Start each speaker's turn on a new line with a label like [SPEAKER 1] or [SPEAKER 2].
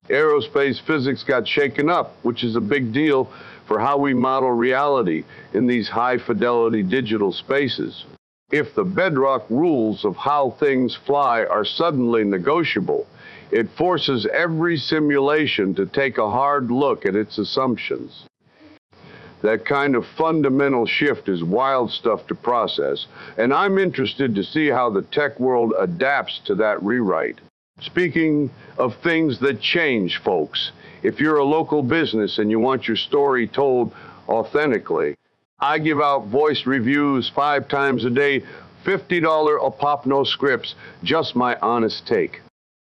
[SPEAKER 1] Aerospace physics got shaken up, which is a big deal for how we model reality in these high-fidelity digital spaces. If the bedrock rules of how things fly are suddenly negotiable, it forces every simulation to take a hard look at its assumptions. That kind of fundamental shift is wild stuff to process, and I'm interested to see how the tech world adapts to that rewrite. Speaking of things that change, folks, if you're a local business and you want your story told authentically, I give out voice reviews 5 times a day, $50 a pop, no scripts, just my honest take.